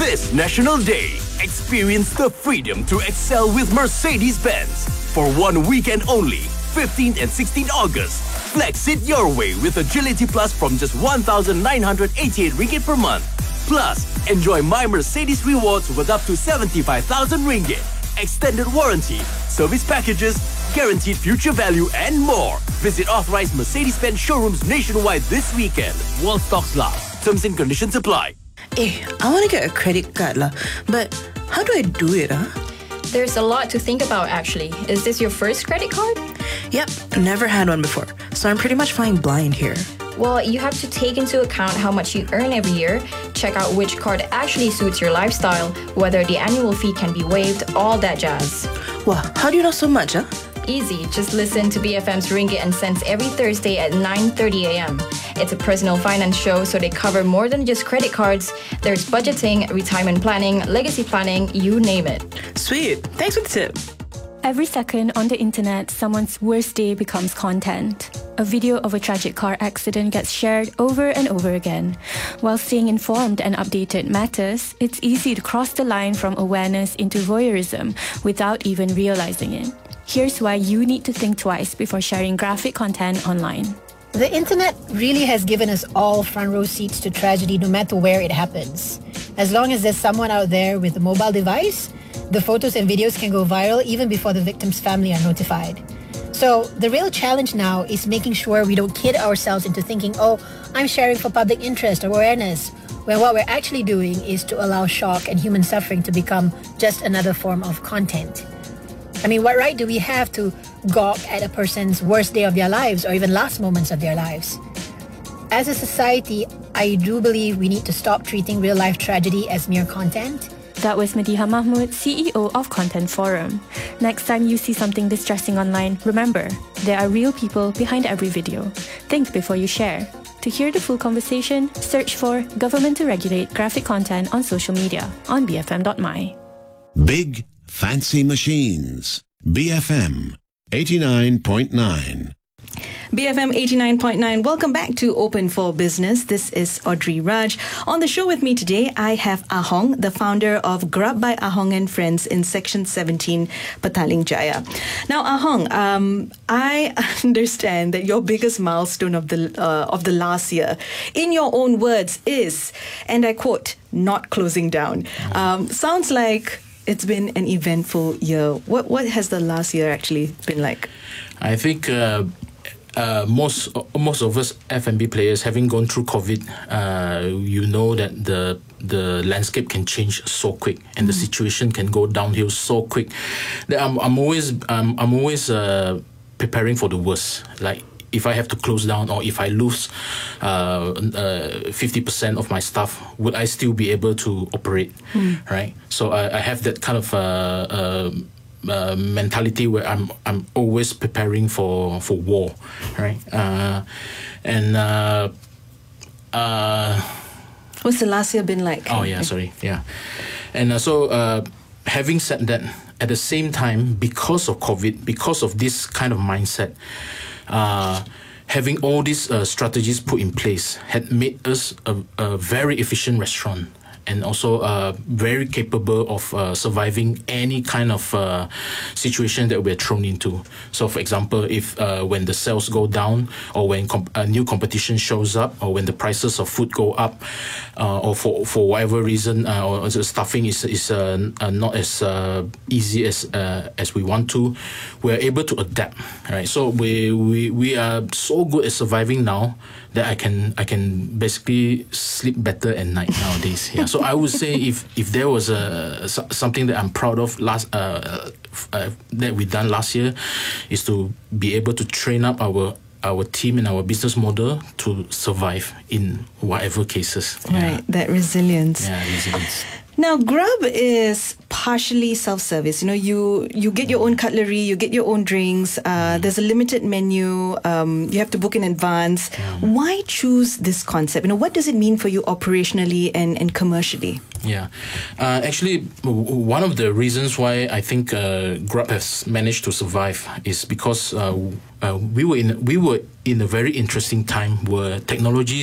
This National Day, experience the freedom to excel with Mercedes-Benz. For 1 weekend only, 15th and 16th August. Flex it your way with Agility Plus from just 1,988 ringgit per month. Plus, enjoy My Mercedes rewards with up to 75,000 ringgit. Extended warranty, service packages, guaranteed future value, and more. Visit authorized Mercedes-Benz showrooms nationwide this weekend. While stocks last. Terms and conditions apply. Hey, I want to get a credit card, but how do I do it? There's a lot to think about, actually. Is this your first credit card? Yep, never had one before, so I'm pretty much flying blind here. Well, you have to take into account how much you earn every year, check out which card actually suits your lifestyle, whether the annual fee can be waived, all that jazz. Wow, how do you know so much, Easy. Just listen to BFM's Ringgit and Cents every Thursday at 9:30 a.m. It's a personal finance show, so they cover more than just credit cards. There's budgeting, retirement planning, legacy planning, you name it. Sweet. Thanks for the tip. Every second on the internet, someone's worst day becomes content. A video of a tragic car accident gets shared over and over again. While staying informed and updated matters, it's easy to cross the line from awareness into voyeurism without even realizing it. Here's why you need to think twice before sharing graphic content online. The internet really has given us all front row seats to tragedy no matter where it happens. As long as there's someone out there with a mobile device, the photos and videos can go viral even before the victim's family are notified. So the real challenge now is making sure we don't kid ourselves into thinking, oh, I'm sharing for public interest or awareness, when what we're actually doing is to allow shock and human suffering to become just another form of content. I mean, what right do we have to gawk at a person's worst day of their lives or even last moments of their lives? As a society, I do believe we need to stop treating real-life tragedy as mere content. That was Mediha Mahmud, CEO of Content Forum. Next time you see something distressing online, remember, there are real people behind every video. Think before you share. To hear the full conversation, search for Government to Regulate Graphic Content on social media on bfm.my. Big Fancy Machines. BFM 89.9. BFM 89.9. Welcome back to Open for Business. This is Audrey Raj. On the show with me today, I have Ahong, the founder of Grub by Ahong and Friends in Section 17, Petaling Jaya. Now, Ahong, I understand that your biggest milestone of the last year, in your own words, is, and I quote, not closing down. Sounds like it's been an eventful year. What has the last year actually been like? I think most of us F&B players, having gone through COVID, you know that the landscape can change so quick, and the situation can go downhill so quick. That I'm always preparing for the worst. Like, if I have to close down or if I lose 50% of my staff, would I still be able to operate? Right? So I have that kind of mentality where I'm always preparing for war, right? What's the last year been like? Oh yeah, sorry, yeah. And so having said that, at the same time, because of COVID, because of this kind of mindset, having all these strategies put in place had made us a very efficient restaurant, and also very capable of surviving any kind of situation that we're thrown into. So, for example, if when the sales go down, or when a new competition shows up, or when the prices of food go up, or for whatever reason, or the staffing is not as easy as we want to, we're able to adapt. Right. So we are so good at surviving now that I can basically sleep better at night nowadays. Yeah. So I would say if there was something that I'm proud of that we done last year, is to be able to train up our team and our business model to survive in whatever cases. Right, that resilience. Yeah, resilience. Now, Grub is partially self-service. You know, you get your own cutlery, you get your own drinks. There's a limited menu. You have to book in advance. Why choose this concept? You know, what does it mean for you operationally and commercially? Yeah, actually, one of the reasons why I think Grab has managed to survive is because we were in a very interesting time where technology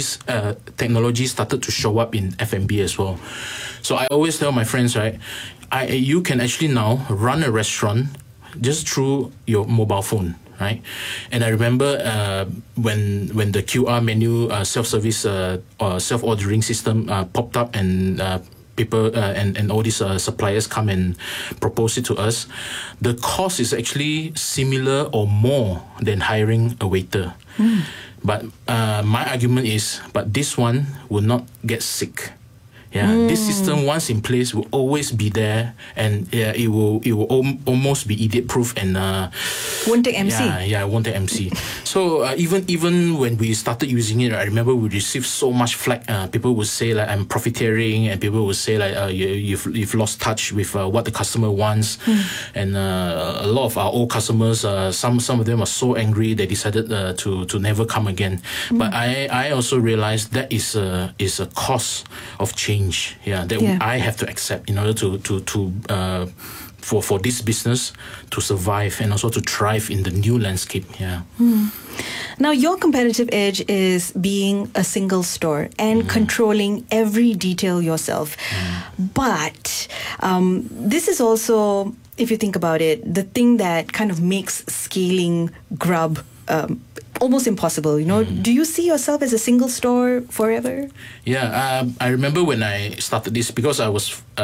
started to show up in F&B as well. So I always tell my friends, right, you can actually now run a restaurant just through your mobile phone. Right, and I remember when the QR menu self-service self-ordering system popped up and people and all these suppliers come and propose it to us, the cost is actually similar or more than hiring a waiter. But my argument is, but this one will not get sick. Yeah, this system once in place will always be there, and it will almost be idiot-proof and won't take MC. Yeah, won't take MC. So even when we started using it, I remember we received so much flack. People would say like I'm profiteering, and people would say like you've lost touch with what the customer wants, and a lot of our old customers, some of them are so angry they decided to never come again. But I also realized that is a cost of change. I have to accept in order to for this business to survive and also to thrive in the new landscape. Yeah. Now, your competitive edge is being a single store and controlling every detail yourself. But this is also, if you think about it, the thing that kind of makes scaling Grub almost impossible. Do you see yourself as a single store forever? Yeah, I remember when I started this, because I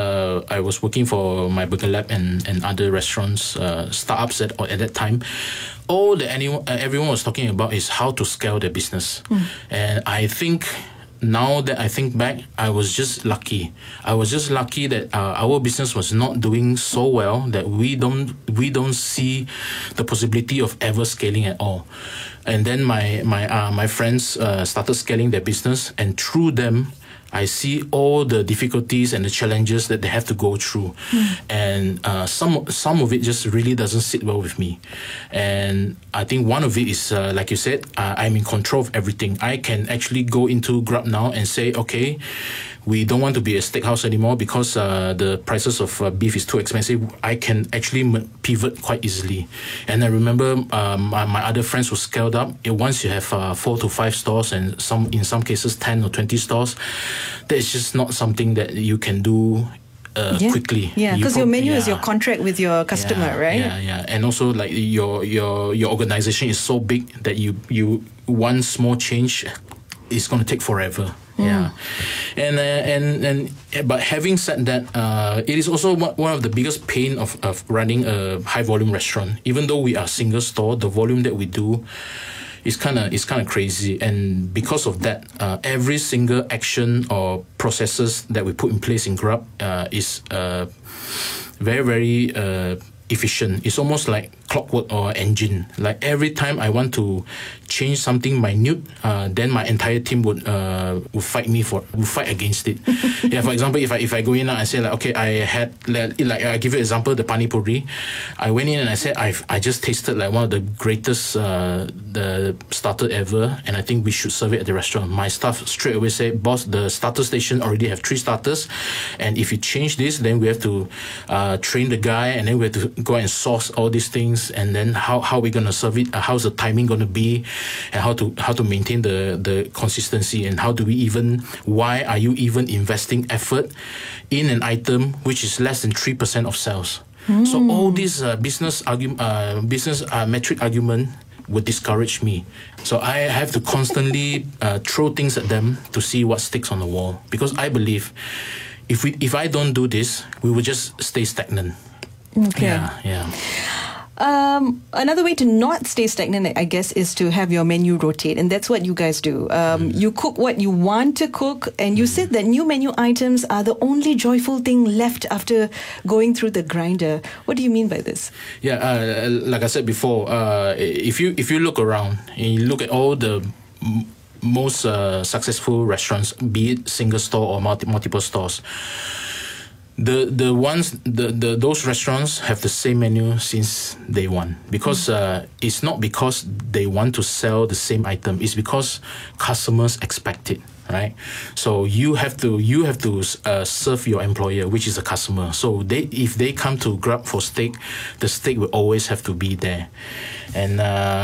was working for my Burger Lab and other restaurants, startups at that time. All that everyone was talking about is how to scale their business, and I think. Now that I think back, I was just lucky. I was just lucky that our business was not doing so well that we don't see the possibility of ever scaling at all. And then my friends started scaling their business, and through them, I see all the difficulties and the challenges that they have to go through, and some of it just really doesn't sit well with me. And I think one of it is, like you said, I'm in control of everything. I can actually go into Grab now and say, okay, we don't want to be a steakhouse anymore because the prices of beef is too expensive. I can actually pivot quite easily. And I remember my other friends who scaled up. Once you have 4 to 5 stores and in some cases 10 or 20 stores, that is just not something that you can do quickly. Yeah, because your menu is your contract with your customer, right? Yeah. And also like your organization is so big that you one small change is going to take forever. Yeah, and but having said that, it is also one of the biggest pain of running a high volume restaurant. Even though we are single store, the volume that we do is kind of crazy, and because of that, every single action or processes that we put in place in Grab is very, very efficient. It's almost like clockwork or engine. Like every time I want to change something minute, then my entire team would fight against it. Yeah, for example, if I go in and say like, okay, I had like I give you an example, the pani puri. I went in and I said I just tasted like one of the greatest the starter ever, and I think we should serve it at the restaurant. My staff straight away say, boss, the starter station already have 3 starters, and if you change this, then we have to train the guy, and then we have to go and source all these things, and then how we're gonna serve it, how's the timing gonna be, and how to maintain the consistency, and why are you even investing effort in an item which is less than 3% of sales? So all these business metric argument would discourage me. So I have to constantly throw things at them to see what sticks on the wall, because I believe if I don't do this, we will just stay stagnant. Okay. Yeah. Another way to not stay stagnant, I guess, is to have your menu rotate, and that's what you guys do. You cook what you want to cook, and you said that new menu items are the only joyful thing left after going through the grinder. What do you mean by this? Yeah, like I said before, if you look around and you look at all the most successful restaurants, be it single store or multiple stores, those restaurants have the same menu since day one, because it's not because they want to sell the same item, it's because customers expect it. right? So you have to serve your employer, which is the customer. So if they come to Grab for steak, the steak will always have to be there, and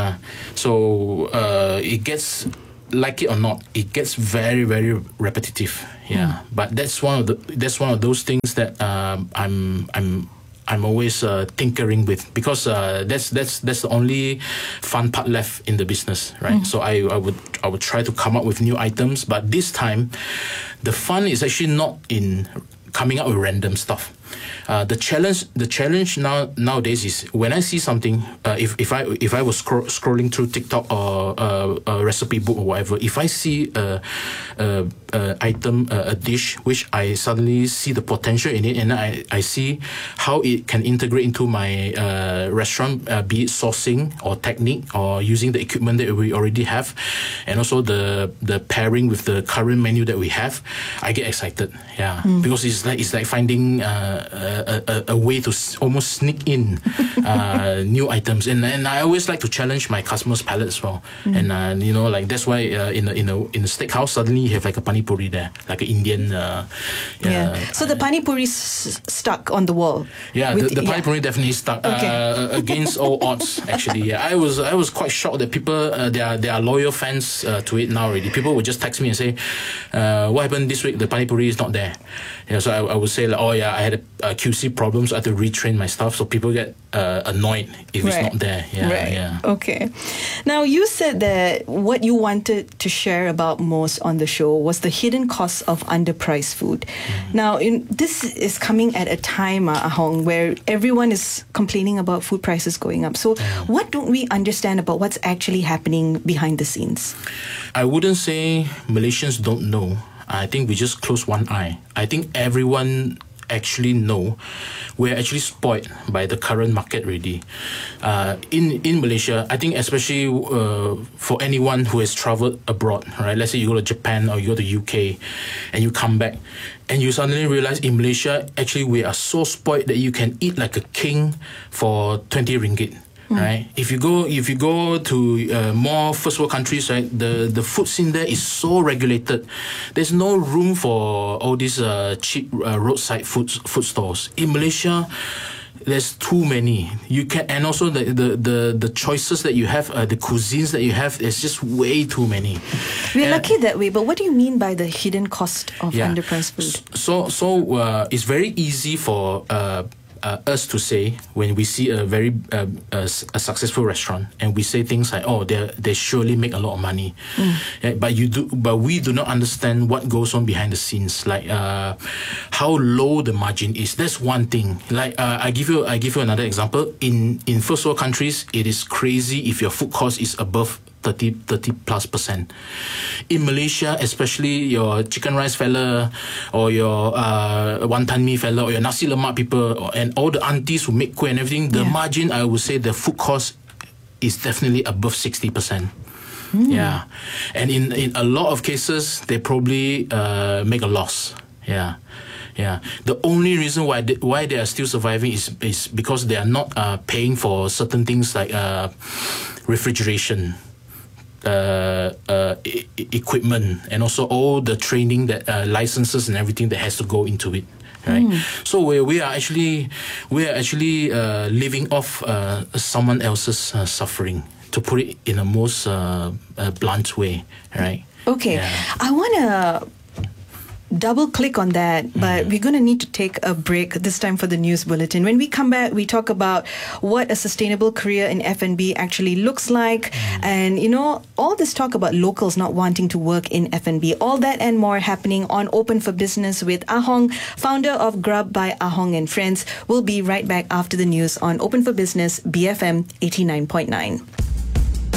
it gets, like it or not, it gets very, very repetitive. Yeah, but that's one of those things that I'm always tinkering with, because that's the only fun part left in the business, right? So I would try to come up with new items, but this time the fun is actually not in coming up with random stuff. The challenge nowadays is when I see something, if I was scrolling through TikTok or a recipe book or whatever, if I see a item, a dish which I suddenly see the potential in it, and I see how it can integrate into my restaurant, be it sourcing or technique or using the equipment that we already have, and also the pairing with the current menu that we have, I get excited. Yeah, because it's like finding a way to almost sneak in new items, and I always like to challenge my customers' palate as well. And like that's why in a steakhouse suddenly you have like a pani puri there, like an Indian. So the pani puri stuck on the wall. Yeah, the pani puri definitely stuck against all odds. Actually, yeah, I was quite shocked that people they are loyal fans to it now already. People would just text me and say, "What happened this week? The pani puri is not there." So I would say like, "Oh yeah, I had a QC problems. I had to retrain my stuff." So people get annoyed if it's not there. Yeah. Okay. Now you said that what you wanted to share about most on the show was the hidden costs of underpriced food. Now this is coming at a time, Ahong, where everyone is complaining about food prices going up. So what don't we understand about what's actually happening behind the scenes? I wouldn't say Malaysians don't know. I think we just close one eye. I think everyone actually know we're actually spoiled by the current market already. In Malaysia, I think especially for anyone who has traveled abroad, right? Let's say you go to Japan or you go to UK and you come back and you suddenly realize in Malaysia, actually we are so spoiled that you can eat like a king for 20 ringgit. Right. If you go to more first world countries, right, the food scene there is so regulated. There's no room for all these cheap roadside food stores. In Malaysia, there's too many. You can, and also the choices that you have, the cuisines that you have, there's just way too many. We're lucky that way, but what do you mean by the hidden cost of underpriced food? So it's very easy for us to say when we see a very a successful restaurant, and we say things like, "Oh, they surely make a lot of money," but we do not understand what goes on behind the scenes, like how low the margin is. That's one thing. Like I give you another example. In first world countries, it is crazy if your food cost is above 30+%. In Malaysia, especially your chicken rice fella or your wanton mee fella or your nasi lemak people and all the aunties who make kueh and everything, the margin, I would say the food cost is definitely above 60%. Yeah, and in a lot of cases, they probably make a loss. Yeah. The only reason why they are still surviving is because they are not paying for certain things like refrigeration, equipment, and also all the training that licenses and everything that has to go into it. Right. So we are actually living off someone else's suffering, to put it in a most blunt way. Right. Okay. Yeah. I want to double click on that, but we're going to need to take a break this time for the news bulletin. When we come back, we talk about what a sustainable career in F&B actually looks like, and all this talk about locals not wanting to work in F&B, all that and more happening on Open for Business with Ahong, founder of Grub by Ahong and Friends. We'll be right back after the news on Open for Business, BFM 89.9.